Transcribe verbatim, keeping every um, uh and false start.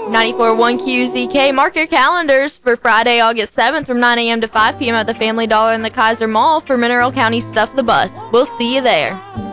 ninety-four point one Q Z K, mark your calendars for Friday, August seventh from nine a.m. to five p.m. at the Family Dollar in the Kaiser Mall for Mineral County Stuff the Bus. We'll see you there.